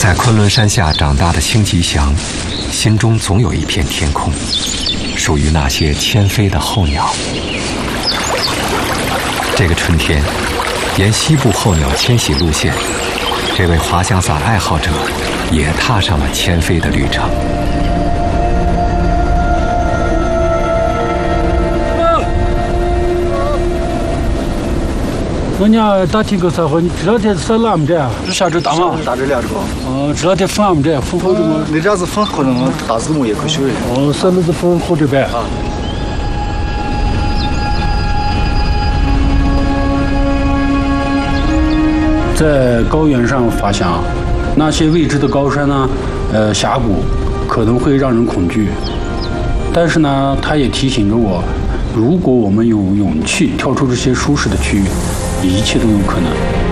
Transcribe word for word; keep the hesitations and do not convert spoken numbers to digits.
在昆仑山下长大的辛吉祥，心中总有一片天空，属于那些迁飞的候鸟。这个春天，沿西部候鸟迁徙路线，这位滑翔伞爱好者也踏上了迁飞的旅程。 那你要打听个啥话？你这两天是哪么着？是下周大嘛？ 大这两这个。 哦，这两天风哪么着？风好着吗？ 你这样子风可能大字母也可以。 哦，是那是风好着呗。啊。在高原上滑翔，那些未知的高山呢，呃，峡谷可能会让人恐惧，但是呢，它也提醒着我。 如果我们有勇气跳出这些舒适的区域，一切都有可能。